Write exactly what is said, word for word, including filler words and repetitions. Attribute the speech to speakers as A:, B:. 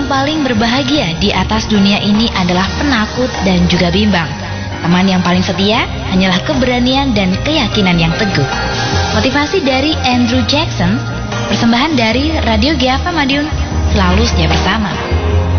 A: yang paling berbahagia di atas dunia ini adalah penakut dan juga bimbang. Teman yang paling setia hanyalah keberanian dan keyakinan yang teguh. Motivasi dari Andrew Jackson, persembahan dari Radio G F M Madiun, selalu setia bersama.